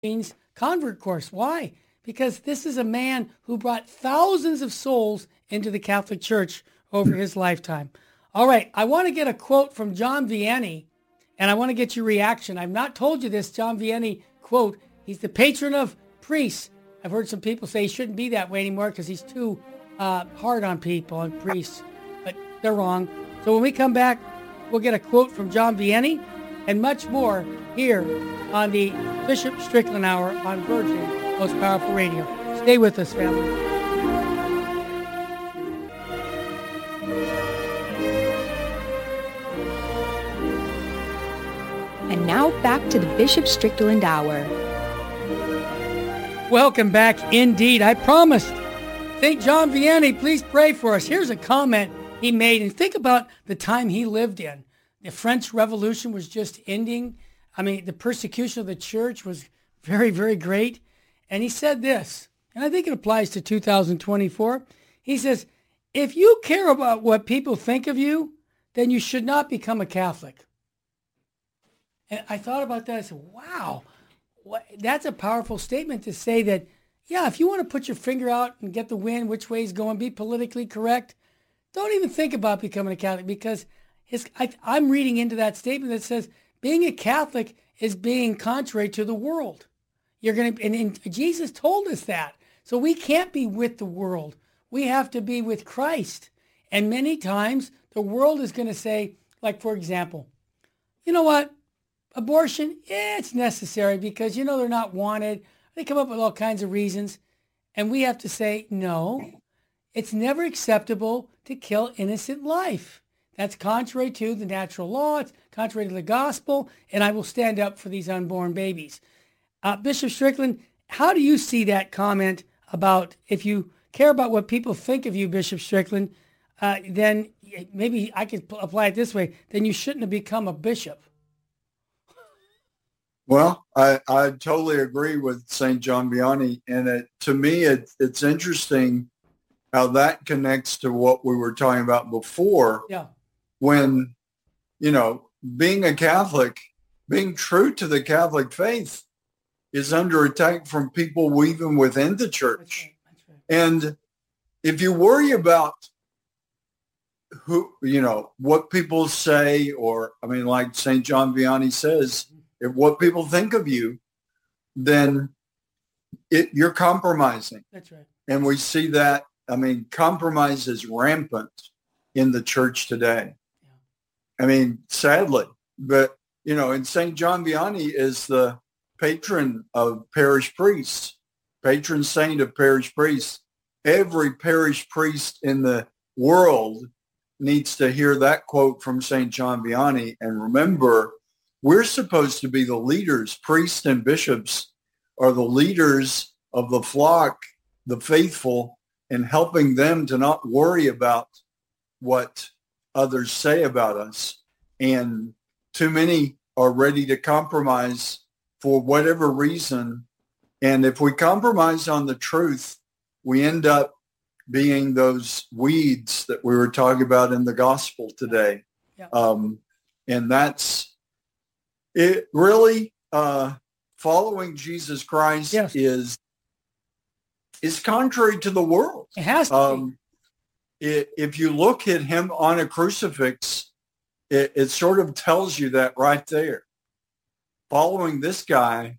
Means Convert Course. Why? Because this is a man who brought thousands of souls into the Catholic Church over his lifetime. All right, I want to get a quote from John Vianney, and I want to get your reaction. I've not told you this John Vianney quote. He's the patron of priests. I've heard some people say he shouldn't be that way anymore because he's too hard on people and priests, but they're wrong. So when we come back, we'll get a quote from John Vianney and much more here on the Bishop Strickland Hour on Virgin Most Powerful Radio. Stay with us, family. And now back to the Bishop Strickland Hour. Welcome back indeed. I promised. St. John Vianney, please pray for us. Here's a comment he made, and think about the time he lived in. The French Revolution was just ending. I mean, the persecution of the church was very, very great. And he said this, and I think it applies to 2024. He says, if you care about what people think of you, then you should not become a Catholic. And I thought about that. I said, wow, that's a powerful statement to say that, yeah, if you want to put your finger out and get the wind, which way is going, be politically correct, don't even think about becoming a Catholic, because I'm reading into that statement that says being a Catholic is being contrary to the world. You're going to, and Jesus told us that. So we can't be with the world. We have to be with Christ. And many times the world is going to say, like, for example, you know what? Abortion, it's necessary because, they're not wanted. They come up with all kinds of reasons. And we have to say, no, it's never acceptable to kill innocent life. That's contrary to the natural law. It's contrary to the gospel. And I will stand up for these unborn babies. Bishop Strickland, how do you see that comment about if you care about what people think of you, Bishop Strickland, then maybe I could apply it this way, then you shouldn't have become a bishop. Well, I totally agree with St. John Vianney. And to me, it's interesting how that connects to what we were talking about before. Yeah. When, being a Catholic, being true to the Catholic faith is under attack from people even within the church. That's right. And if you worry about what people say, or, like St. John Vianney says, if what people think of you, then you're compromising. That's right. And we see that, compromise is rampant in the church today. Yeah. Sadly, but, and St. John Vianney is the patron of parish priests, patron saint of parish priests. Every parish priest in the world needs to hear that quote from St. John Vianney. And remember, we're supposed to be the leaders. Priests and bishops are the leaders of the flock, the faithful, and helping them to not worry about what others say about us. And too many are ready to compromise for whatever reason. And if we compromise on the truth, we end up being those weeds that we were talking about in the gospel today. Yeah. And that's it. Really, following Jesus Christ is contrary to the world. It has to be. If you look at him on a crucifix, it sort of tells you that right there. Following this guy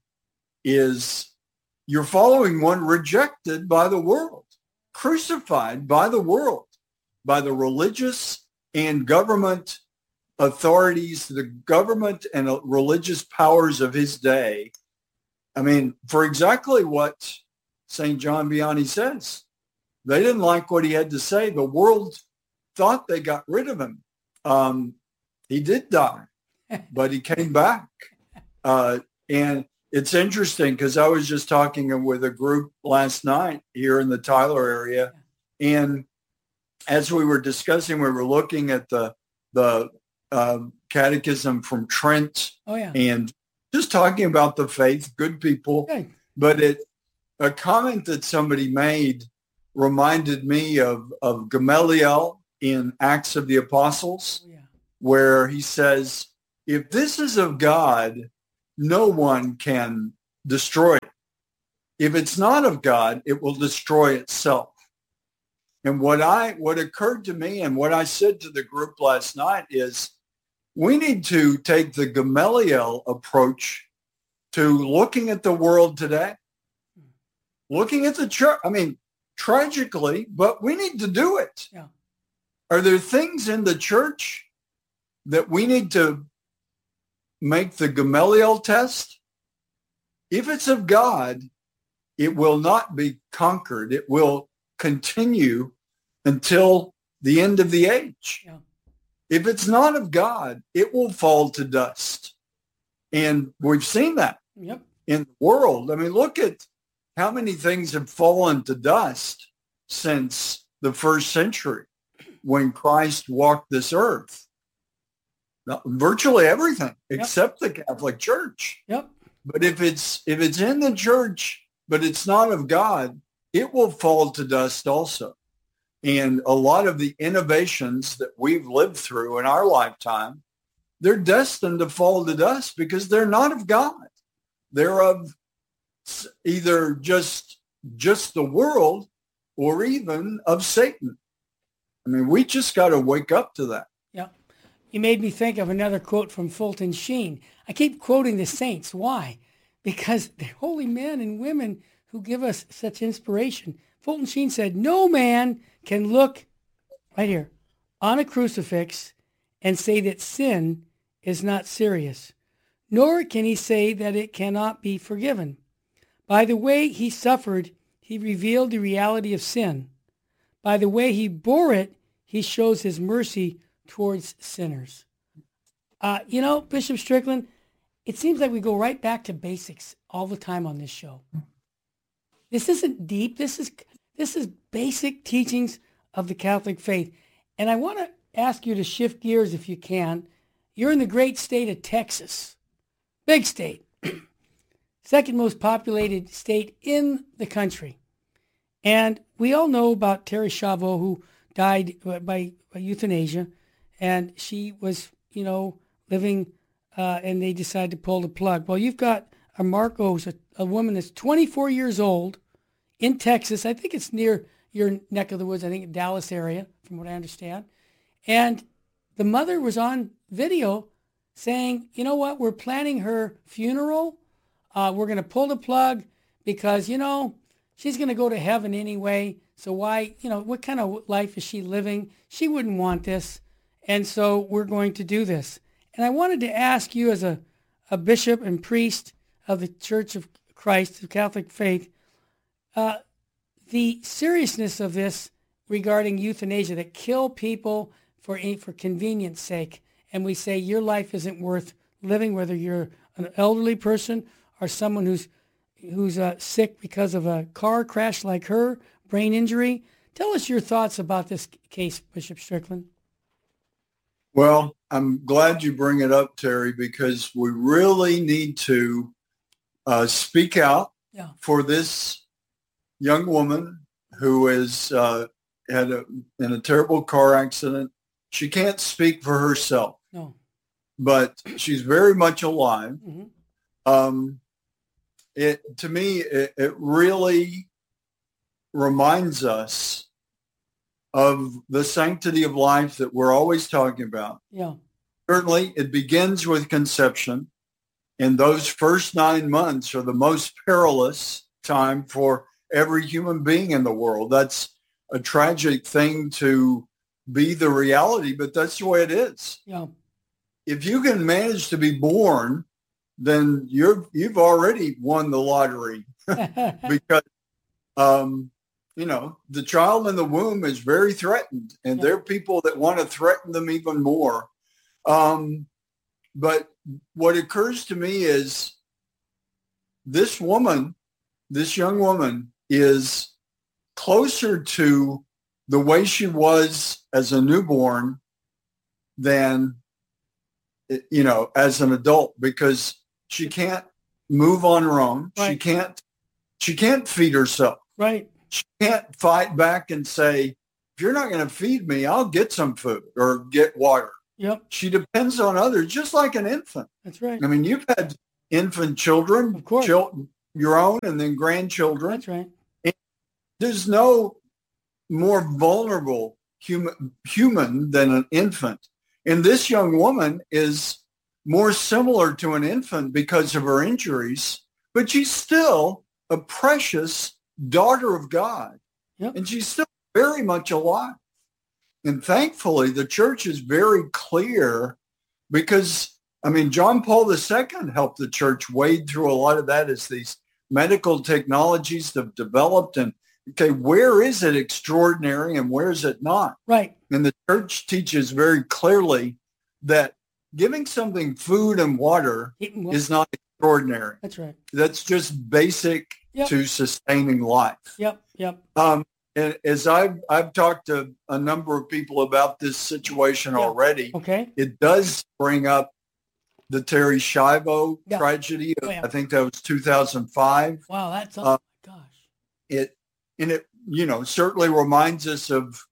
you're following one rejected by the world, crucified by the world, by the religious and government authorities, the government and religious powers of his day. For exactly what St. John Vianney says. They didn't like what he had to say. The world thought they got rid of him. He did die, but he came back. And it's interesting because I was just talking with a group last night here in the Tyler area. And as we were discussing, we were looking at the catechism from Trent and just talking about the faith, good people. Okay. But a comment that somebody made reminded me of Gamaliel in Acts of the Apostles, where he says, if this is of God, no one can destroy it. If it's not of God, it will destroy itself. And what occurred to me and what I said to the group last night is we need to take the Gamaliel approach to looking at the world today, looking at the church. I mean, tragically, but we need to do it. Yeah. Are there things in the church that we need to make the Gamaliel test? If it's of God, it will not be conquered. It will continue until the end of the age. Yeah. If it's not of God, it will fall to dust. And we've seen that in the world. I mean, look at how many things have fallen to dust since the first century when Christ walked this earth. Virtually everything except the Catholic Church. Yep. But if it's in the church, but it's not of God, it will fall to dust also. And a lot of the innovations that we've lived through in our lifetime, they're destined to fall to dust because they're not of God. They're of either just the world or even of Satan. I mean, we just got to wake up to that. Yeah. You made me think of another quote from Fulton Sheen. I keep quoting the saints. Why? Because they're holy men and women who give us such inspiration. Fulton Sheen said, no man can look, right here, on a crucifix and say that sin is not serious, nor can he say that it cannot be forgiven. By the way he suffered, he revealed the reality of sin. By the way he bore it, he shows his mercy towards sinners. Bishop Strickland, it seems like we go right back to basics all the time on this show. This isn't deep. This is basic teachings of the Catholic faith. And I want to ask you to shift gears if you can. You're in the great state of Texas. Big state. Second most populated state in the country. And we all know about Terri Schiavo, who died by euthanasia. And she was, living, and they decided to pull the plug. Well, you've got a Marcos, a woman that's 24 years old in Texas. I think it's near your neck of the woods. I think Dallas area, from what I understand. And the mother was on video saying, you know what, we're planning her funeral. We're going to pull the plug because, she's going to go to heaven anyway. So why, what kind of life is she living? She wouldn't want this. And so we're going to do this. And I wanted to ask you as a bishop and priest of the Church of Christ, the Catholic faith, the seriousness of this regarding euthanasia that kill people for convenience sake. And we say your life isn't worth living, whether you're an elderly person or someone who's sick because of a car crash like her, brain injury. Tell us your thoughts about this case, Bishop Strickland. Well, I'm glad you bring it up, Terry, because we really need to speak out for this young woman who is in a terrible car accident. She can't speak for herself, but she's very much alive. Mm-hmm. To me, it really reminds us of the sanctity of life that we're always talking about. Yeah. Certainly, it begins with conception, and those first 9 months are the most perilous time for every human being in the world. That's a tragic thing to be the reality, but that's the way it is. Yeah. If you can manage to be born, then you've already won the lottery because the child in the womb is very threatened, and there are people that want to threaten them even more. But what occurs to me is this young woman is closer to the way she was as a newborn than, as an adult, because she can't move on her own. Right. She can't feed herself. Right. She can't fight back and say, if you're not going to feed me, I'll get some food or get water. Yep. She depends on others just like an infant. That's right. I mean, you've infant children, Of course. your own and then grandchildren. That's right. And there's no more vulnerable human than an infant. And this young woman is more similar to an infant because of her injuries, but she's still a precious daughter of God. Yep. And she's still very much alive. And thankfully, the church is very clear because, I mean, John Paul II helped the church wade through a lot of that as these medical technologies have developed. And, okay, where is it extraordinary and where is it not? Right. And the church teaches very clearly that giving something food and water is not extraordinary. That's right. That's just basic to sustaining life. Yep. Yep. And as I've talked to a number of people about this situation already, okay, it does bring up the Terry Schiavo tragedy. I think that was 2005. Wow, that's oh my gosh. It certainly reminds us of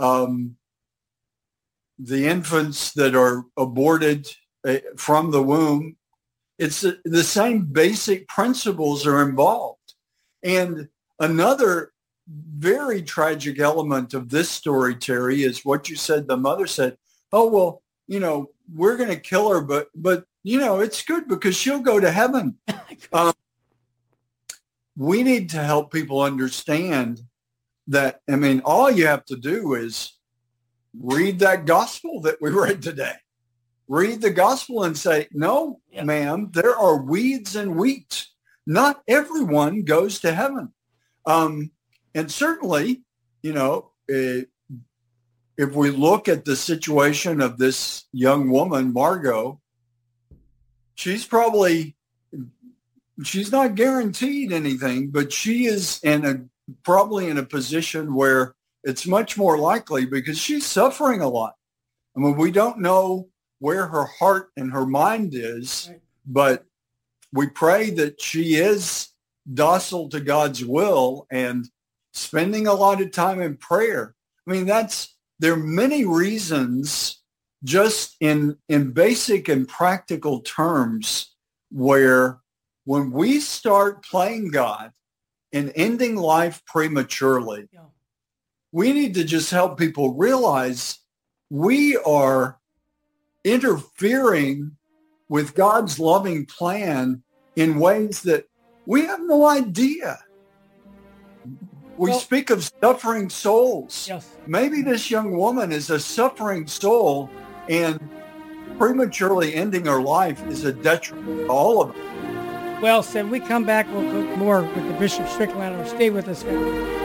the infants that are aborted from the womb. It's the same basic principles are involved. And another very tragic element of this story, Terry, is what you said. The mother said, oh, well, we're going to kill her, but it's good because she'll go to heaven. We need to help people understand that, I mean, all you have to do is read that gospel that we read today. Read the gospel and say, no, ma'am, there are weeds and wheat. Not everyone goes to heaven. And certainly, if we look at the situation of this young woman, Margot, she's not guaranteed anything, but she is probably in a position where it's much more likely because she's suffering a lot. I mean, we don't know where her heart and her mind is, but we pray that she is docile to God's will and spending a lot of time in prayer. I mean, there are many reasons just in basic and practical terms where when we start playing God and ending life prematurely, we need to just help people realize we are interfering with God's loving plan in ways that we have no idea. We speak of suffering souls. Yes. Maybe this young woman is a suffering soul and prematurely ending her life is a detriment to all of us. Well said. We come back, we'll talk more with the Bishop Strickland. Stay with us, family.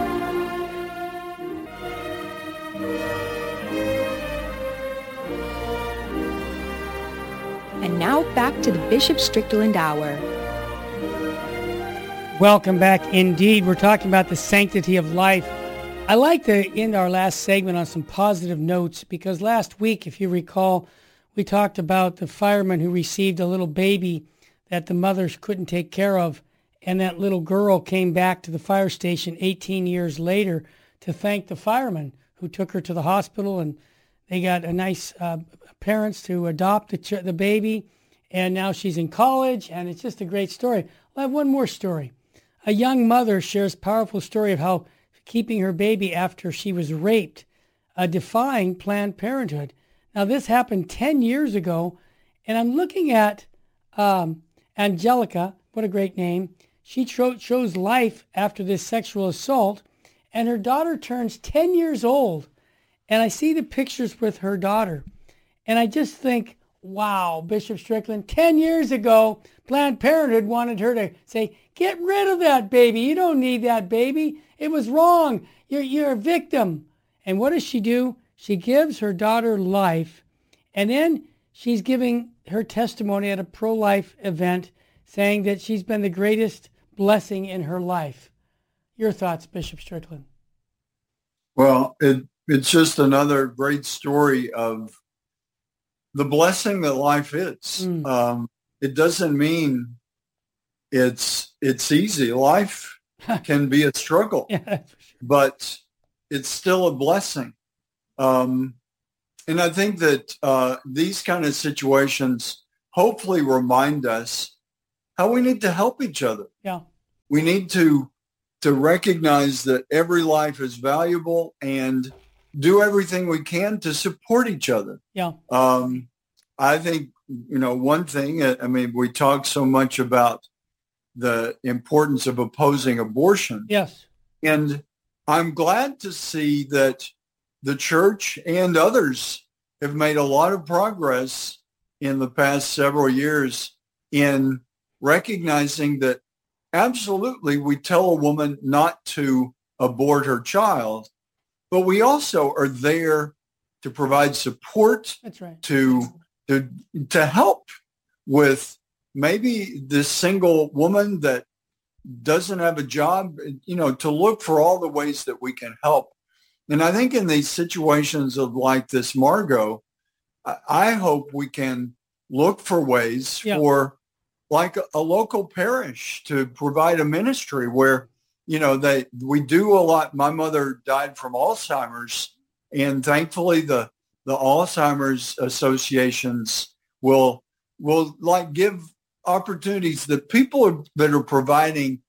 And now back to the Bishop Strickland Hour. Welcome back indeed. We're talking about the sanctity of life. I like to end our last segment on some positive notes because last week, if you recall, we talked about the fireman who received a little baby that the mothers couldn't take care of. And that little girl came back to the fire station 18 years later to thank the fireman who took her to the hospital, and they got a nice parents to adopt the baby. And now she's in college, and it's just a great story. I'll have one more story. A young mother shares a powerful story of how keeping her baby after she was raped, defying Planned Parenthood. Now, this happened 10 years ago, and I'm looking at Angelica, what a great name. She chose life after this sexual assault, and her daughter turns 10 years old. And I see the pictures with her daughter, and I just think, wow, Bishop Strickland, 10 years ago, Planned Parenthood wanted her to say, get rid of that baby. You don't need that baby. It was wrong. You're a victim. And what does she do? She gives her daughter life, and then she's giving her testimony at a pro-life event saying that she's been the greatest blessing in her life. Your thoughts, Bishop Strickland? Well, it's just another great story of the blessing that life is. It doesn't mean it's easy. Life can be a struggle, but it's still a blessing. And I think that these kind of situations hopefully remind us how we need to help each other. Yeah. We need to recognize that every life is valuable and do everything we can to support each other. Yeah. I think, one thing, we talk so much about the importance of opposing abortion. Yes. And I'm glad to see that the church and others have made a lot of progress in the past several years in recognizing that absolutely we tell a woman not to abort her child, but we also are there to provide support. That's right. to help with maybe this single woman that doesn't have a job, to look for all the ways that we can help. And I think in these situations of like this Margot, I hope we can look for ways for like a local parish to provide a ministry where, we do a lot. My mother died from Alzheimer's, and thankfully the Alzheimer's associations will like give opportunities that people that are providing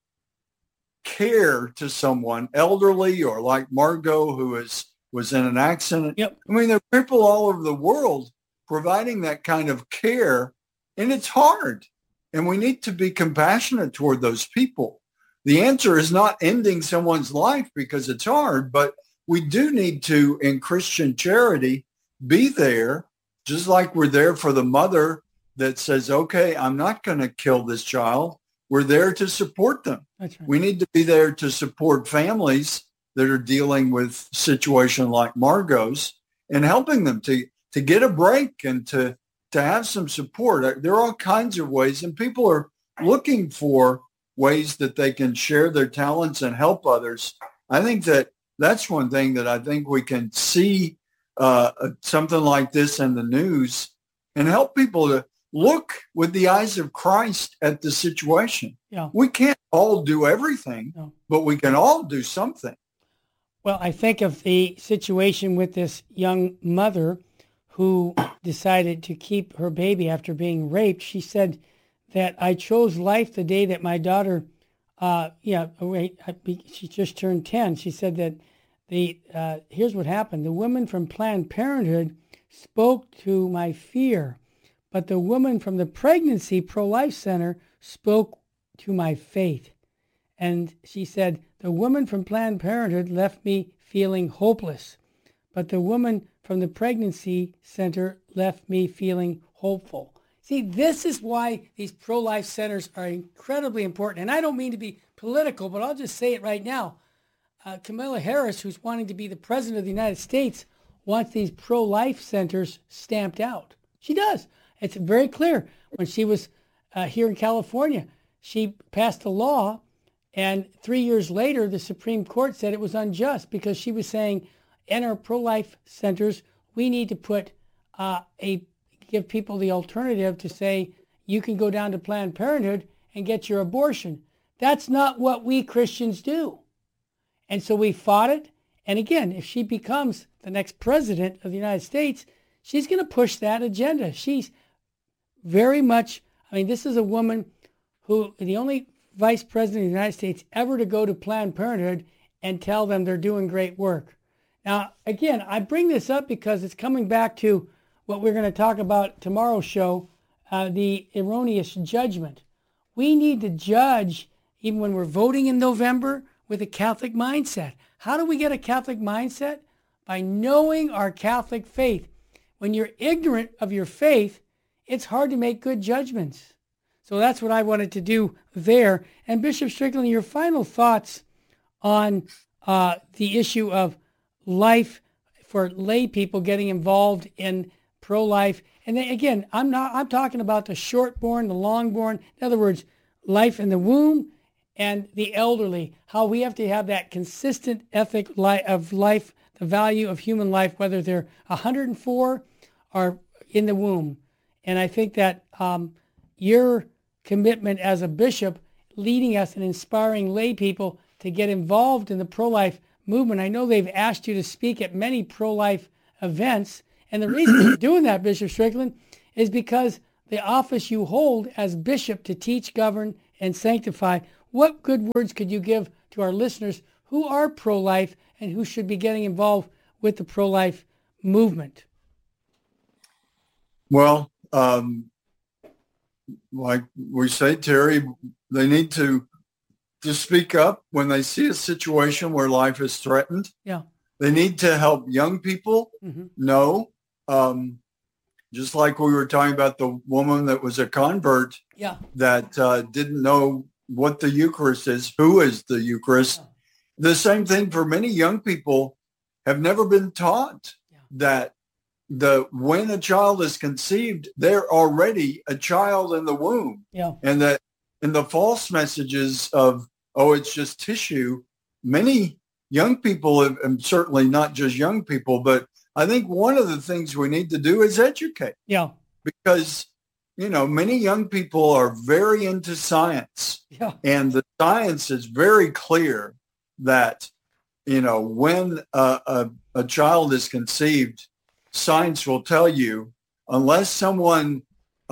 care to someone elderly, or like Margot, who was in an accident. Yep. There are people all over the world providing that kind of care, and it's hard. And we need to be compassionate toward those people. The answer is not ending someone's life because it's hard, but we do need to, in Christian charity, be there, just like we're there for the mother that says, okay, I'm not going to kill this child. We're there to support them. That's right. We need to be there to support families that are dealing with a situation like Margot's and helping them to get a break and to have some support. There are all kinds of ways, and people are looking for ways that they can share their talents and help others. I think that's one thing that I think we can see something like this in the news and help people to look with the eyes of Christ at the situation. Yeah. We can't all do everything, but we can all do something. Well, I think of the situation with this young mother who decided to keep her baby after being raped. She said that I chose life the day that my daughter, she just turned 10. She said that here's what happened. The woman from Planned Parenthood spoke to my fear, but the woman from the Pregnancy Pro-Life Center spoke to my faith. And she said, the woman from Planned Parenthood left me feeling hopeless, but the woman from the Pregnancy Center left me feeling hopeful. See, this is why these pro-life centers are incredibly important. And I don't mean to be political, but I'll just say it right now. Kamala Harris, who's wanting to be the president of the United States, wants these pro-life centers stamped out. She does. It's very clear. When she was here in California, she passed a law, and 3 years later, the Supreme Court said it was unjust because she was saying, in our pro-life centers, we need to put give people the alternative to say, you can go down to Planned Parenthood and get your abortion. That's not what we Christians do. And so we fought it. And again, if she becomes the next president of the United States, she's going to push that agenda. She's very much, this is a woman who, the only vice president of the United States ever to go to Planned Parenthood and tell them they're doing great work. Now, again, I bring this up because it's coming back to what we're going to talk about tomorrow's show, the erroneous judgment. We need to judge, even when we're voting in November, with a Catholic mindset. How do we get a Catholic mindset? By knowing our Catholic faith. When you're ignorant of your faith, it's hard to make good judgments. So that's what I wanted to do there. And Bishop Strickland, your final thoughts on the issue of life for lay people getting involved in pro-life. And then again, I'm talking about the short-born, the long-born. In other words, life in the womb and the elderly. How we have to have that consistent ethic of life, the value of human life, whether they're 104 or in the womb. And I think that your commitment as a bishop, leading us and inspiring lay people to get involved in the pro-life movement. I know they've asked you to speak at many pro-life events. And the reason you're doing that, Bishop Strickland, is because the office you hold as bishop to teach, govern, and sanctify. What good words could you give to our listeners who are pro-life and who should be getting involved with the pro-life movement? Well, like we say, Terry, they need to speak up when they see a situation where life is threatened. Yeah. They need to help young people know, just like we were talking about the woman that was a convert that didn't know what the Eucharist is, who is the Eucharist. The same thing for many young people have never been taught that when a child is conceived, they're already a child in the womb. Yeah. And that in the false messages of, oh, it's just tissue, many young people, and certainly not just young people, but I think one of the things we need to do is educate. Yeah. Because, many young people are very into science. Yeah. And the science is very clear that, when a child is conceived, science will tell you, unless someone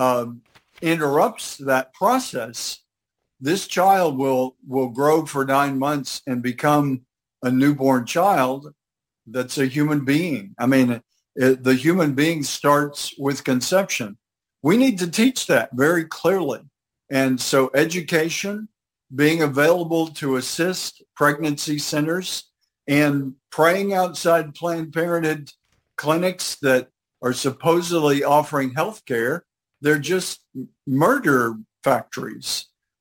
interrupts that process, this child will grow for 9 months and become a newborn child that's a human being. I mean, the human being starts with conception. We need to teach that very clearly. And so education, being available to assist pregnancy centers, and praying outside Planned Parenthood clinics that are supposedly offering health care, they're just murder factories.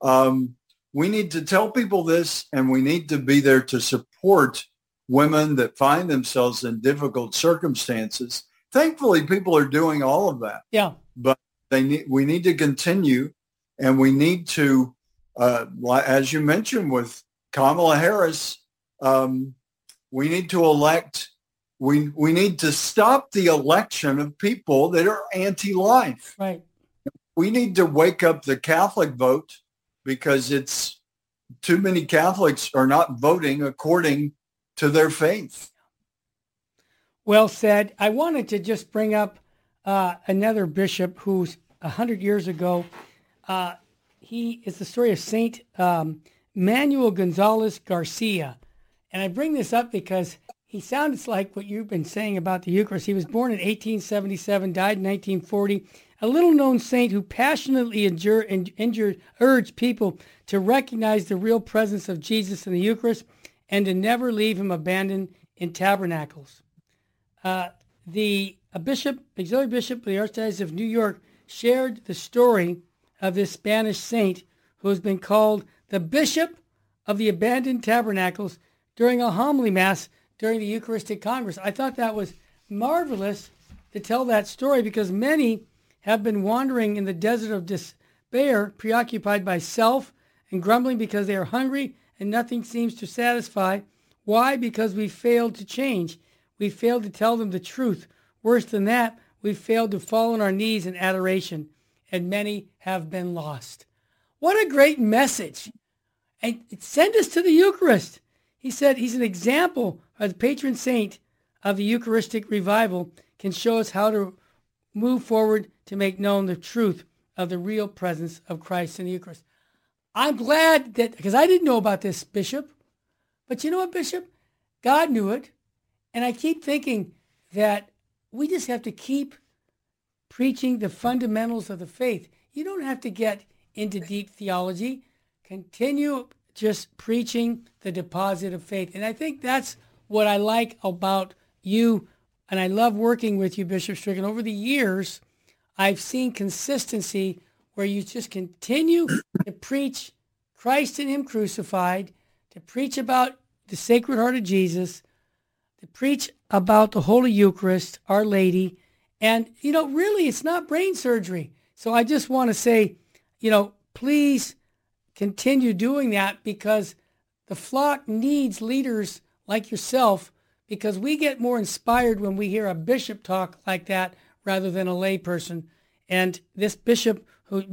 We need to tell people this, and we need to be there to support women that find themselves in difficult circumstances. Thankfully, people are doing all of that. Yeah. But we need to continue, and we need to, as you mentioned with Kamala Harris, we need to elect. We need to stop the election of people that are anti-life. Right. We need to wake up the Catholic vote, because it's too many Catholics are not voting according to their faith. Well said. I wanted to just bring up another bishop who's 100 years ago. He is the story of Saint Manuel Gonzalez Garcia. And I bring this up because he sounds like what you've been saying about the Eucharist. He was born in 1877, died in 1940. A little-known saint who passionately urged people to recognize the real presence of Jesus in the Eucharist and to never leave him abandoned in tabernacles. The auxiliary bishop of the Archdiocese of New York shared the story of this Spanish saint who has been called the Bishop of the Abandoned Tabernacles during a homily mass during the Eucharistic Congress. I thought that was marvelous to tell that story, because many have been wandering in the desert of despair, preoccupied by self and grumbling because they are hungry and nothing seems to satisfy. Why? Because we failed to change. We failed to tell them the truth. Worse than that, we failed to fall on our knees in adoration, and many have been lost. What a great message. And send us to the Eucharist. He said he's an example of the patron saint of the Eucharistic revival, can show us how to move forward to make known the truth of the real presence of Christ in the Eucharist. I'm glad that, because I didn't know about this, Bishop. But you know what, Bishop? God knew it. And I keep thinking that we just have to keep preaching the fundamentals of the faith. You don't have to get into deep theology. Continue just preaching the deposit of faith. And I think that's what I like about you. And I love working with you, Bishop Strickland. Over the years, I've seen consistency where you just continue to preach Christ and him crucified, to preach about the Sacred Heart of Jesus, to preach about the Holy Eucharist, Our Lady. And, really, it's not brain surgery. So I just want to say, please continue doing that, because the flock needs leaders like yourself, because we get more inspired when we hear a bishop talk like that rather than a lay person. And this bishop,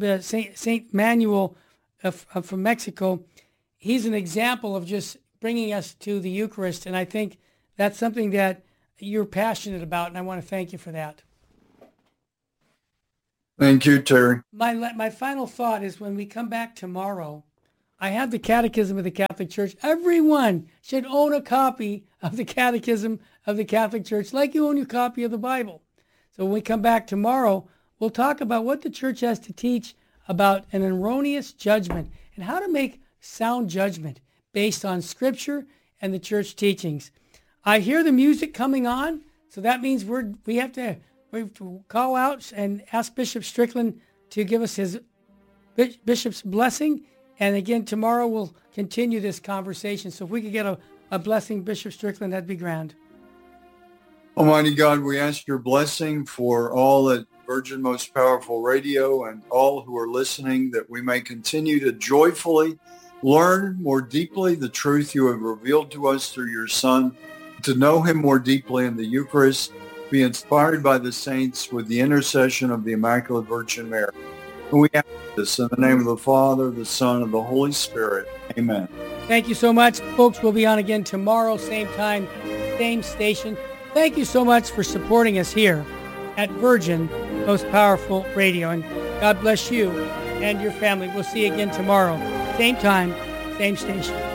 Saint Manuel from Mexico, he's an example of just bringing us to the Eucharist. And I think that's something that you're passionate about, and I want to thank you for that. Thank you, Terry. My final thought is when we come back tomorrow, I have the Catechism of the Catholic Church. Everyone should own a copy of the Catechism of the Catholic Church, like you own your copy of the Bible. So when we come back tomorrow, we'll talk about what the church has to teach about an erroneous judgment and how to make sound judgment based on Scripture and the church teachings. I hear the music coming on, so that means we have to call out and ask Bishop Strickland to give us his bishop's blessing. And again, tomorrow we'll continue this conversation. So if we could get a blessing, Bishop Strickland, that'd be grand. Almighty God, we ask your blessing for all at Virgin Most Powerful Radio and all who are listening, that we may continue to joyfully learn more deeply the truth you have revealed to us through your Son, to know him more deeply in the Eucharist, be inspired by the saints with the intercession of the Immaculate Virgin Mary. And we ask this in the name of the Father, the Son, and the Holy Spirit. Amen. Thank you so much. Folks, we'll be on again tomorrow, same time, same station. Thank you so much for supporting us here at Virgin Most Powerful Radio. And God bless you and your family. We'll see you again tomorrow, same time, same station.